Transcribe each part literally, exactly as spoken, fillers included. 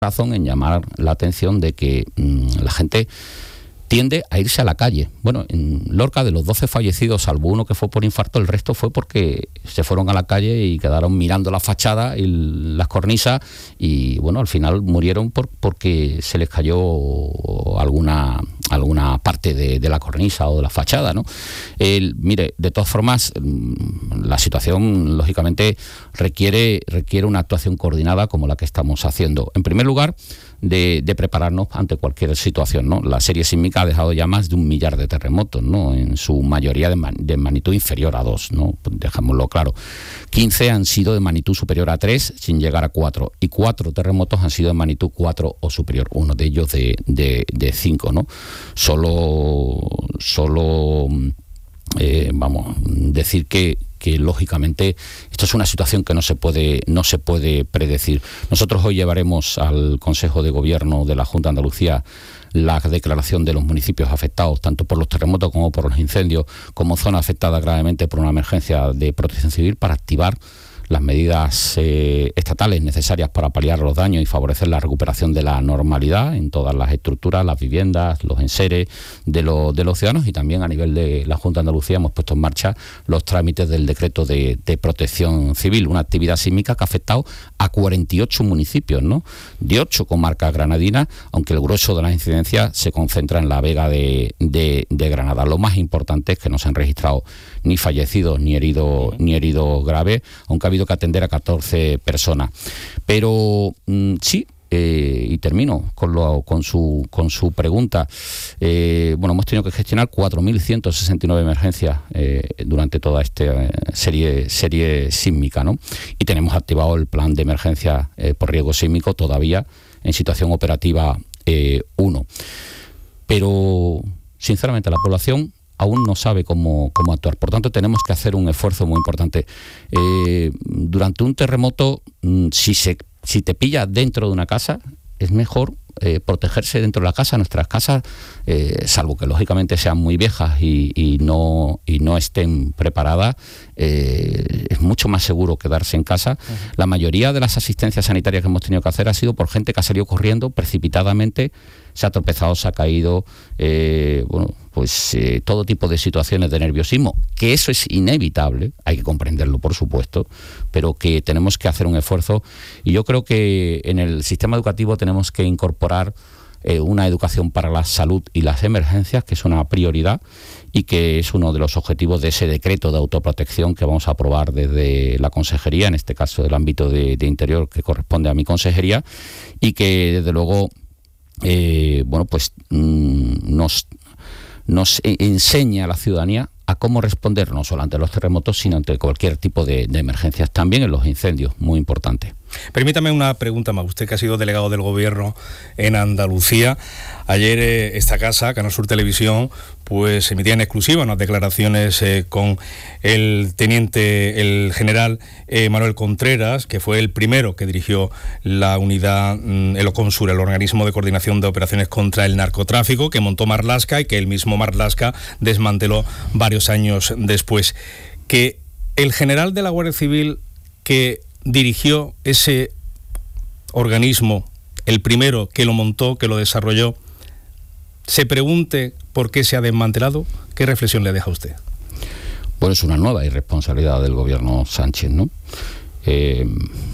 razón en llamar la atención de que mmm, la gente tiende a irse a la calle. Bueno, en Lorca, de los doce fallecidos, salvo uno que fue por infarto, el resto fue porque se fueron a la calle y quedaron mirando la fachada y las cornisas y, bueno, al final murieron por, porque se les cayó alguna, alguna parte de, de la cornisa o de la fachada, ¿no? El, mire, de todas formas, la situación, lógicamente, requiere, requiere una actuación coordinada como la que estamos haciendo. En primer lugar, de, de prepararnos ante cualquier situación, ¿no? La serie sísmica ha dejado ya más de un millar de terremotos, ¿no? En su mayoría de, man, de magnitud inferior a dos, ¿no? Dejámoslo claro. quince han sido de magnitud superior a tres, sin llegar a cuatro, y cuatro terremotos han sido de magnitud cuatro o superior, uno de ellos de, de, de cinco, ¿no? Solo, solo eh, vamos, decir que que lógicamente esto es una situación que no se puede no se puede predecir. Nosotros hoy llevaremos al Consejo de Gobierno de la Junta de Andalucía la declaración de los municipios afectados, tanto por los terremotos como por los incendios, como zona afectada gravemente por una emergencia de protección civil, para activar las medidas eh, estatales necesarias para paliar los daños y favorecer la recuperación de la normalidad en todas las estructuras, las viviendas, los enseres de, lo, de los ciudadanos, y también a nivel de la Junta de Andalucía hemos puesto en marcha los trámites del decreto de, de protección civil, una actividad sísmica que ha afectado a cuarenta y ocho municipios, ¿no? De ocho comarcas granadinas, aunque el grueso de las incidencias se concentra en la Vega de, de, de Granada. Lo más importante es que no se han registrado ni fallecidos ni heridos, ni heridos graves, aunque ha habido que atender a catorce personas. Pero mmm, sí, eh, y termino con, lo, con, su, con su pregunta. Eh, bueno, hemos tenido que gestionar cuatro mil ciento sesenta y nueve emergencias eh, durante toda esta eh, serie, serie sísmica, ¿no? Y tenemos activado el plan de emergencia eh, por riesgo sísmico todavía en situación operativa eh, uno. Pero, sinceramente, la población aún no sabe cómo, cómo actuar. Por tanto, tenemos que hacer un esfuerzo muy importante. Eh, durante un terremoto, si, se, si te pilla dentro de una casa, es mejor eh, protegerse dentro de la casa. Nuestras casas, eh, salvo que lógicamente sean muy viejas y, y, no, y no estén preparadas, eh, es mucho más seguro quedarse en casa. Uh-huh. La mayoría de las asistencias sanitarias que hemos tenido que hacer ha sido por gente que ha salido corriendo precipitadamente, se ha tropezado, se ha caído, eh, bueno, pues eh, todo tipo de situaciones de nerviosismo, que eso es inevitable, hay que comprenderlo, por supuesto, pero que tenemos que hacer un esfuerzo, y yo creo que en el sistema educativo tenemos que incorporar eh, una educación para la salud y las emergencias, que es una prioridad y que es uno de los objetivos de ese decreto de autoprotección que vamos a aprobar desde la consejería, en este caso del ámbito de, de Interior, que corresponde a mi consejería, y que desde luego Eh, bueno, pues mmm, nos, nos enseña a la ciudadanía a cómo responder no solo ante los terremotos, sino ante cualquier tipo de, de emergencias, también en los incendios, muy importante. Permítame una pregunta más. Usted, que ha sido delegado del Gobierno en Andalucía, ayer eh, esta casa, Canal Sur Televisión, pues emitía en exclusiva unas declaraciones eh, con el teniente, el general eh, Manuel Contreras, que fue el primero que dirigió la unidad, mm, el OCONSUR, el Organismo de Coordinación de Operaciones contra el Narcotráfico, que montó Marlaska y que el mismo Marlaska desmanteló varios años después. Que el general de la Guardia Civil que dirigió ese organismo, el primero que lo montó, que lo desarrolló, se pregunte por qué se ha desmantelado, ¿qué reflexión le deja a usted? Bueno, es una nueva irresponsabilidad del gobierno Sánchez, ¿no? Eh,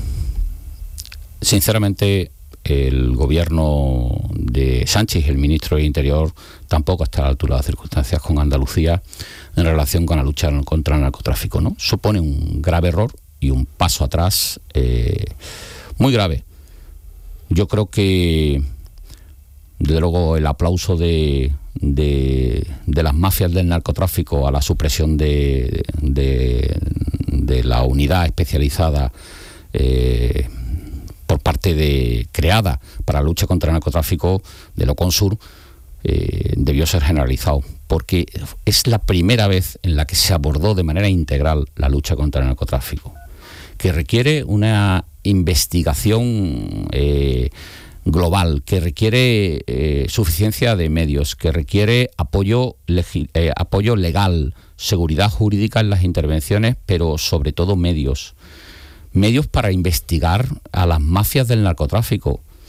sinceramente, el gobierno de Sánchez y el ministro de Interior tampoco está a la altura de las circunstancias con Andalucía en relación con la lucha contra el narcotráfico, ¿no? Supone un grave error y un paso atrás eh, muy grave. Yo creo que, desde luego, el aplauso de, de, de las mafias del narcotráfico a la supresión de, de, de la unidad especializada eh, por parte de creada para la lucha contra el narcotráfico del OCONSUR eh, debió ser generalizado, porque es la primera vez en la que se abordó de manera integral la lucha contra el narcotráfico, que requiere una investigación eh, global, que requiere eh, suficiencia de medios, que requiere apoyo, legi- eh, apoyo legal, seguridad jurídica en las intervenciones, pero sobre todo medios. Medios para investigar a las mafias del narcotráfico.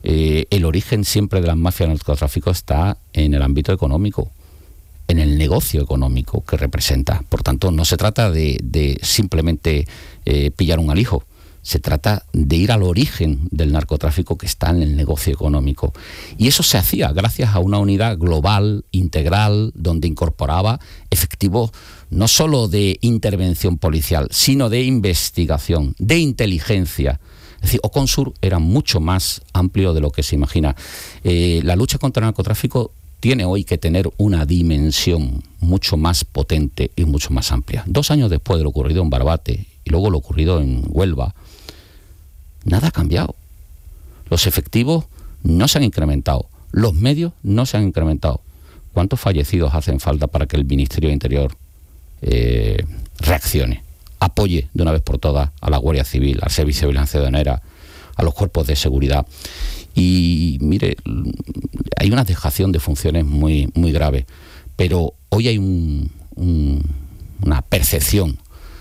Eh, el origen siempre de las mafias del narcotráfico está en el ámbito económico, en el negocio económico que representa. Por tanto, no se trata de, de simplemente eh, pillar un alijo, se trata de ir al origen del narcotráfico que está en el negocio económico. Y eso se hacía gracias a una unidad global, integral, donde incorporaba efectivos no solo de intervención policial, sino de investigación, de inteligencia. Es decir, Oconsur era mucho más amplio de lo que se imagina. Eh, la lucha contra el narcotráfico tiene hoy que tener una dimensión mucho más potente y mucho más amplia. Dos años después de lo ocurrido en Barbate y luego lo ocurrido en Huelva, nada ha cambiado. Los efectivos no se han incrementado, los medios no se han incrementado. ¿Cuántos fallecidos hacen falta para que el Ministerio de Interior eh, reaccione, apoye de una vez por todas a la Guardia Civil, al Servicio de Vigilancia Aduanera, a los cuerpos de seguridad? Y mire, hay una dejación de funciones muy, muy grave, pero hoy hay un, un, una percepción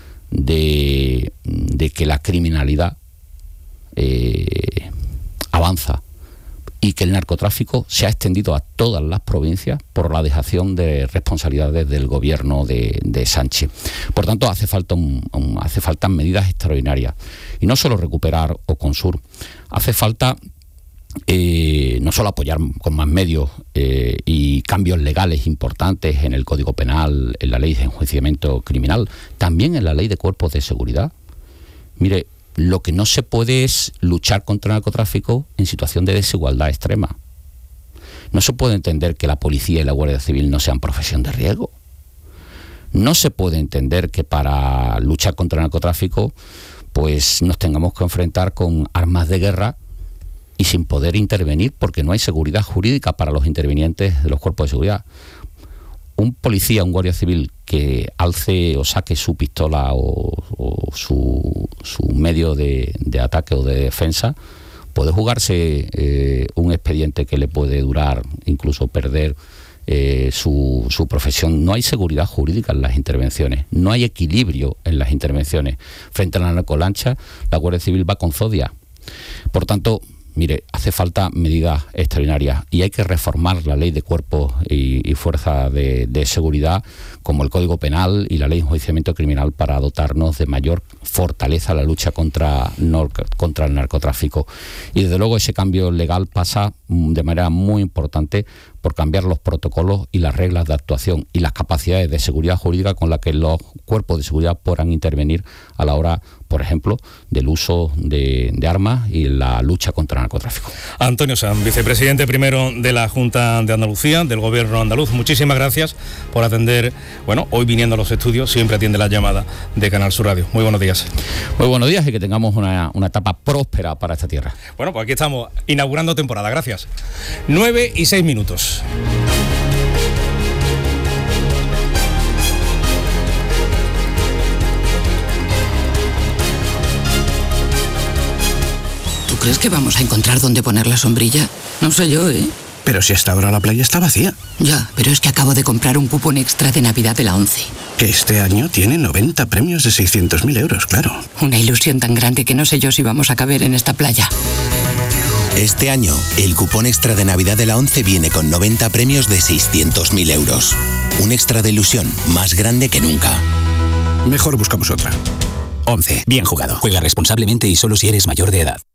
de, de que la criminalidad eh, avanza y que el narcotráfico se ha extendido a todas las provincias por la dejación de responsabilidades del gobierno de, de Sánchez. Por tanto, hace falta un, un, hace falta medidas extraordinarias. Y no solo recuperar Oconsur, hace falta eh, no solo apoyar con más medios eh, y cambios legales importantes en el Código Penal, en la ley de enjuiciamiento criminal, también en la ley de cuerpos de seguridad. Mire, lo que no se puede es luchar contra el narcotráfico en situación de desigualdad extrema. No se puede entender que la policía y la Guardia Civil no sean profesión de riesgo. No se puede entender que para luchar contra el narcotráfico pues nos tengamos que enfrentar con armas de guerra y sin poder intervenir porque no hay seguridad jurídica para los intervinientes de los cuerpos de seguridad. Un policía, un guardia civil que alce o saque su pistola o, o su, su medio de, de ataque o de defensa puede jugarse eh, un expediente que le puede durar, incluso perder eh, su, su profesión. No hay seguridad jurídica en las intervenciones, no hay equilibrio en las intervenciones. Frente a la narcolancha, la Guardia Civil va con zodia. Por tanto, mire, hace falta medidas extraordinarias y hay que reformar la ley de cuerpos y, y fuerzas de, de seguridad, como el Código Penal y la ley de enjuiciamiento criminal, para dotarnos de mayor fortaleza a la lucha contra, no, contra el narcotráfico. Y desde luego ese cambio legal pasa de manera muy importante por cambiar los protocolos y las reglas de actuación y las capacidades de seguridad jurídica con las que los cuerpos de seguridad podrán intervenir a la hora, por ejemplo, del uso de, de armas y la lucha contra el narcotráfico. Antonio Sanz, vicepresidente primero de la Junta de Andalucía, del Gobierno andaluz, muchísimas gracias por atender, bueno, hoy viniendo a los estudios, siempre atiende la llamada de Canal Sur Radio. Muy buenos días. Muy buenos días y que tengamos una, una etapa próspera para esta tierra. Bueno, pues aquí estamos, inaugurando temporada, gracias. nueve y seis minutos. ¿Tú crees que vamos a encontrar dónde poner la sombrilla? No sé yo, ¿eh? Pero si hasta ahora la playa está vacía. Ya, pero es que acabo de comprar un cupón extra de Navidad de la ONCE. Que este año tiene noventa premios de seiscientos mil euros, claro. Una ilusión tan grande que no sé yo si vamos a caber en esta playa. Este año, el cupón extra de Navidad de la ONCE viene con noventa premios de seiscientos mil euros. Un extra de ilusión más grande que nunca. Mejor buscamos otra. ONCE, bien jugado. Juega responsablemente y solo si eres mayor de edad.